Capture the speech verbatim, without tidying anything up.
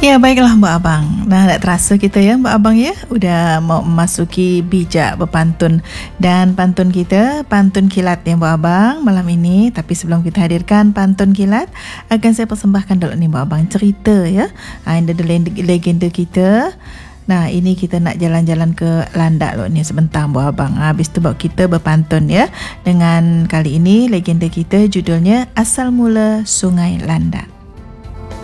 Ya, baiklah Mbak Abang. Dah tak terasa kita ya Mbak Abang ya, udah mau memasuki bijak berpantun. Dan pantun kita, pantun kilat ya Mbak Abang malam ini. Tapi sebelum kita hadirkan pantun kilat, akan saya persembahkan dulu ni Mbak Abang cerita ya. Ha, ini ada legenda kita. Nah, ini kita nak jalan-jalan ke Landak loh ni sebentar Mbak Abang. Ha, habis tu bawa kita berpantun ya. Dengan kali ini legenda kita judulnya Asal Mula Sungai Landak.